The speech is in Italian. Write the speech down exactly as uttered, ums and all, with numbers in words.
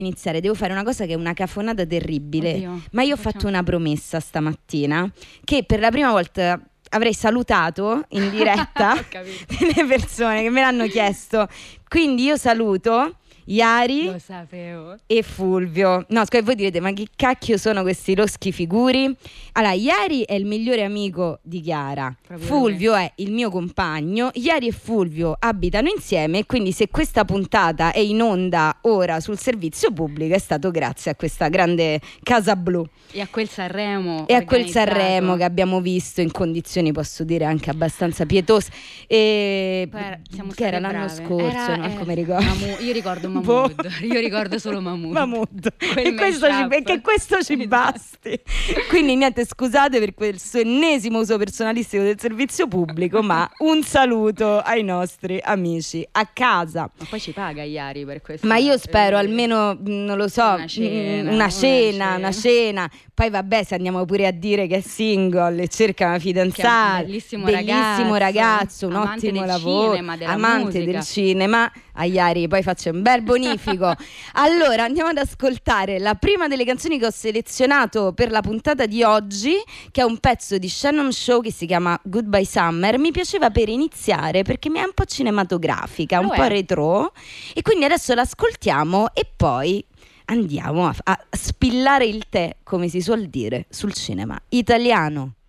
iniziare, devo fare una cosa che è una cafonata terribile. Oddio, ma io ho facciamo? fatto una promessa stamattina che per la prima volta avrei salutato in diretta Ho capito. delle persone che me l'hanno chiesto. Quindi io saluto Iari Lo sapevo. e Fulvio. No, scusa, voi direte, ma chi cacchio sono questi loschi figuri? Allora, Iari è il migliore amico di Chiara. Proprio Fulvio è il mio compagno. Iari e Fulvio abitano insieme e quindi se questa puntata è in onda ora sul servizio pubblico è stato grazie a questa grande Casa Blu E a quel Sanremo e a quel organizzato. Sanremo che abbiamo visto in condizioni, posso dire, anche abbastanza pietose. E Poi era- siamo che era state l'anno brave. scorso, Era- no? eh, Come ricordo. Mamu- io ricordo Boh. Mahmood. Io ricordo solo Mahmood. Mahmood. Quel E questo ci, mashup. che questo ci Esatto. basti. Quindi niente, scusate per questo ennesimo uso personalistico del servizio pubblico, ma un saluto ai nostri amici a casa. Ma poi ci paga Iari per questo. Ma io spero Eh, almeno, mh, non lo so, Una cena, mh, una una cena, cena. una cena. Poi vabbè, se andiamo pure a dire che è single e cerca una fidanzata, Che è bellissimo bellissimo ragazzo, ragazzo, un amante ottimo del lavoro, cinema, della amante musica. del cinema. A Iari poi faccio un bel bonifico. Allora andiamo ad ascoltare la prima delle canzoni che ho selezionato per la puntata di oggi, che è un pezzo di Shannon Shaw che si chiama Goodbye Summer. Mi piaceva per iniziare perché mi è un po' cinematografica, un Lo po' è. retro, e quindi adesso l'ascoltiamo e poi andiamo a, a spillare il tè, come si suol dire, sul cinema italiano.